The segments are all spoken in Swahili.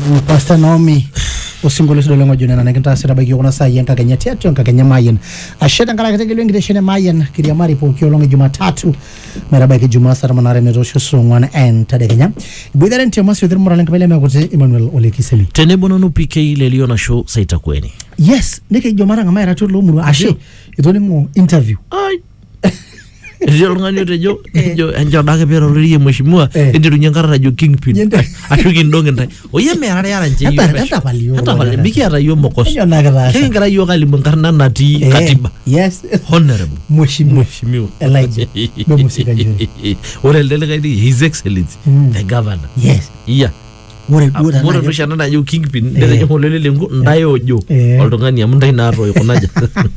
Pastor Naomi osingolo sidolo ngojone na ngenta sira bagi yona sa yenka Kenya tetu nka Kenya mayen asheda ngala kategelo ngideshene mayen kiri mari po kyolonge Jumatatu meraba ke Juma sara manare ne rosho songwana en tade Kenya bwidare ntia maso yodhir morale nkabele mekote Emmanuel Olekiseli tene bonono PK ile liona show saita kweni yes neke jomara ngama era tulo muru ashe idoni ngo interview ai Jolongani rejo enjo dake pero riye mheshimiwa ndiru nyangara jo kingpin ashuki ndonge ndai oye merare yara nje yo hata pali biki ara yo mokos kengara yo kali mkarna nati katiba yes honorable mheshimiwa Elijah bemusika juri ore delegate his excellency the governor yes yeah Mora no shana na yo kingpin ndere yo lele lengo ndayo jo oldongani amundai naro yo konaja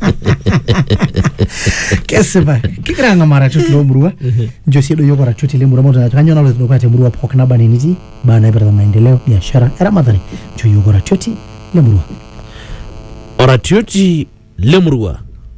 keseba kikranga mara tutlo murua josido yoko ra tutile murua moto na kanyo na lokate murua pokna bani niti bana ibara maendeleo biashara era madhari jo yoko ra tuti le murua ora tuti le murua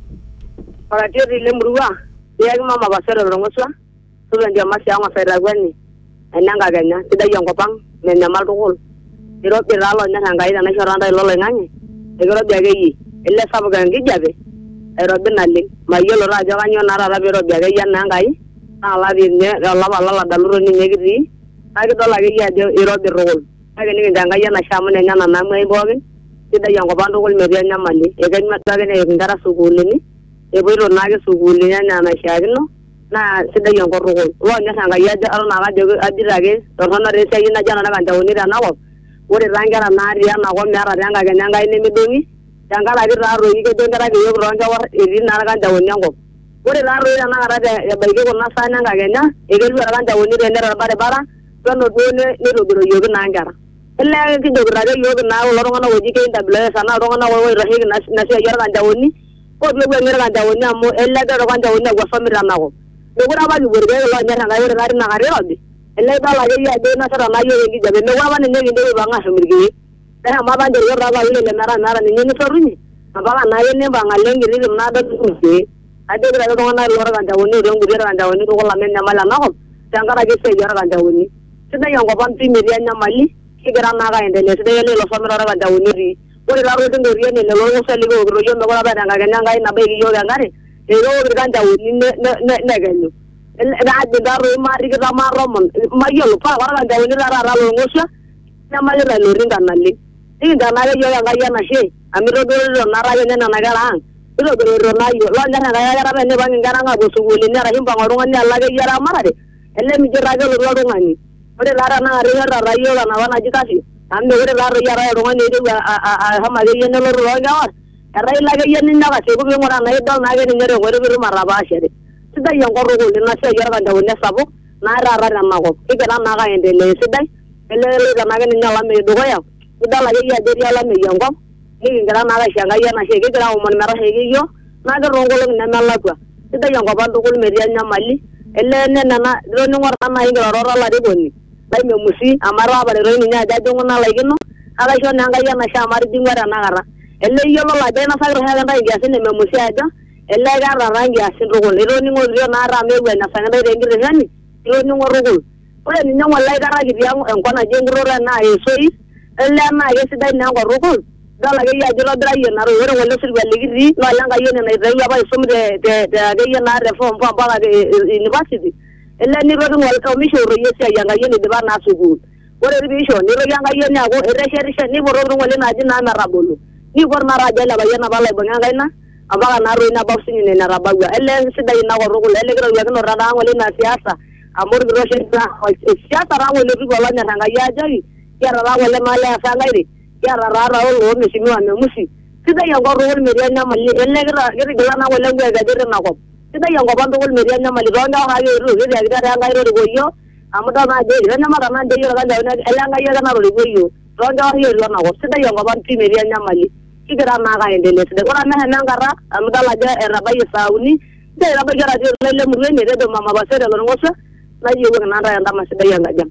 ya mama basara rongoswa sura ndia masi anga fera gwani enanga ganya sida yongo pang nenya maltukul iro piralo nya hangai na shoranda lolo nganye egoro biage yi elle sabu gangi jabe ero binali mayelo rajo kanyo narara biro biage yan nangai ala binne la daluro ni nyegiri agi dola ge ya iro birol agi ni nganga yana shamu nenya na namai bogen sida yongo bandukul media nyamali egany matage ne ngara sugulini eboiro nage sugulini nya na shagino na sida yongo rugol lo nya sanga ya arna ga jogo adirage torona resa yina jana na ganda onira nawo ore rangara nari ya na go mera ranga ga nyanga ine midongi janga la gira ro yige dondara ge yobro anga war iri na ganda onyango ore la ro ya na gara ya baige ko na sana ga genya ege lu ganda onira ndera bare bara tono done ni ro biro yogo na ngara elle ke jogo raga yogo na lo ronga na woji ke inda ble sana ronga na wo rahi na se yara ganda oni ko ble ngera ganda oni amo elle ga ro ganda oni go famira na go Nugura bagi burge lo nyara ngayore ngari na ngari obi elle ba la ya de na sara na yo ngi jabe no wa ne ngi ndo ba nga sumirgi da ma ba ndero ra ba ile nara ni ni soruni ba na ye ne ba ngalengi ri na da tusi ade gra do na lo ra ganda woni ro nguri ra ganda woni ko la men na mala na ko tangara ge se yara ganda woni sida yango ban ti media nya mali kigra na ga endele sida yele lo famira ra ganda woni ri ore la ro ndo ri ne lo sali go ro yo no ba da nga ga ngai na be yo ga ngare ero ganda woni ne ganyo da daro mari ga maromon mayelo pa wara ganda woni ra lo ngosha na mali ra lo ringa nali inga na yo ga ya na she amiro do na ra ne na ga ran iro do na yo lo nya na ga ra ne ba ngara nga go suguli ne ra himba ngoronga ne alla ga ya ra marade elle mi jira ga lo ngani ore la na ra yo na wana jikasi ande ore la ya ra ro ngani de ha ma ge ne lo ro ga war rai la ga yen na ga se ko bi ngora na idol na ga ni ngere ngore bi maraba shere sida yango ro go na se yara ga wona sabo na ra na mago igala na ga ende le sida ele ga na ga ni nyala me do ga ya ida la ga ya de ya la me yango ni ngara na ga shanga ya na she ge ga mo mera he ge yo na ga ro go le na la kwa sida yango ba do go me ya nyamali ele ne na na ro ni ngora na ingara ro la de bonni bai me musi amara ba ro ni nya ja jongo na la gino ala sho na ga ya na sha mari dingara na gara elle yolo la dena sagro ha ganda ya sene me musi aja elle ga ra rangi asin ro le ro ni ngor yo na ra me we na sanga de ngir hani ro ni ngor ro ole ni nyamo la ga ra gi ya en kona jengro ra na e soi elle na ye se dai na ngor ro da la ga ya jiro dra ye na ro ro wala sir wala gi ri no la ga ye na re ya ba sum de ga ye na reform pa ba ga university elle ni ro ngol ko mi shoro ye se ya ga ye ni de ba na sugu ore ri sho ni ro ya ga ye na go re she ni bo ro ngol na ji na na rabolo ni gorna raja la bayana bala banga ina abaga na roina boxing ni na rabaga elle sida ina go rugul elle gro yagno rada ngole na siasa amur gro shita siasa ra ngole ri gola nya nga ya jari ya ra ngole mala sa ngairi ya ra lo mi simi wa musi sida yango rugul media nya mali elle gro na ngole ngwe ga dire na ko sida yango bandu gol media nya mali ronda ha ge ru ge ga ra ngairo go yo amuda na je ina ma na je yo ga na elle nga ya na ro go yo ronda ha yo na ko sida yango bandu media nya mali kigira na ga endele sede ora na ngara amdala ja era bayi sauni de era bayi radio lele mu ne de mama basere lo ngosa na yiwo na ra anda masede yanga jam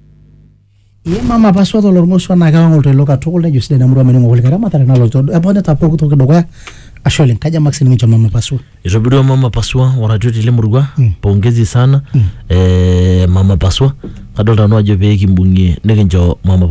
ye mama paswa to lo ngosa na ga ngol to lo ka to le jisde na muro meni ngol gara matara na lo to abone ta poko to do ga ashole kaja maxini cha mama paswa irobido mama paswa ora joti le murugwa pongezi sana mama paswa kadolta no ajobe kimbungie negenjo mama